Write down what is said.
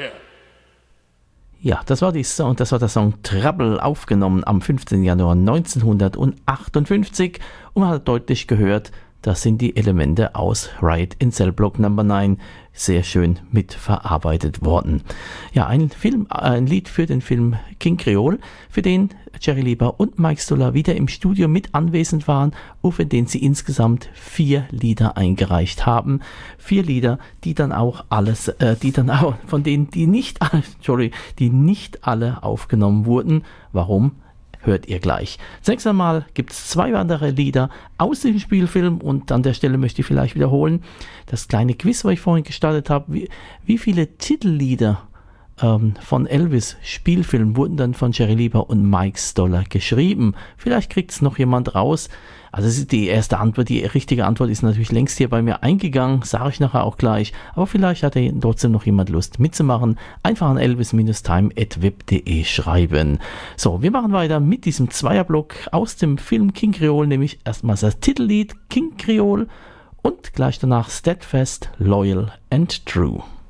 here. Ja, das war der Song Trouble, aufgenommen am 15. Januar 1958 und man hat deutlich gehört, das sind die Elemente aus Riot in Cell Block No. 9 sehr schön mitverarbeitet worden. Ja, ein Lied für den Film King Creole, für den Jerry Lieber und Mike Stoller wieder im Studio mit anwesend waren und für den sie insgesamt 4 Lieder eingereicht haben. 4 Lieder, die nicht alle aufgenommen wurden. Warum? Hört ihr gleich. Zunächst einmal gibt es 2 andere Lieder aus dem Spielfilm und an der Stelle möchte ich vielleicht wiederholen, das kleine Quiz, was ich vorhin gestartet habe, wie viele Titellieder von Elvis Spielfilm wurden dann von Jerry Lieber und Mike Stoller geschrieben. Vielleicht kriegt es noch jemand raus. Also das ist die erste Antwort. Die richtige Antwort ist natürlich längst hier bei mir eingegangen, sage ich nachher auch gleich. Aber vielleicht hat trotzdem noch jemand Lust mitzumachen. Einfach an elvis-time@web.de schreiben. So, wir machen weiter mit diesem Zweierblock aus dem Film King Creole, nämlich erstmal das Titellied King Creole und gleich danach Steadfast, Loyal and True.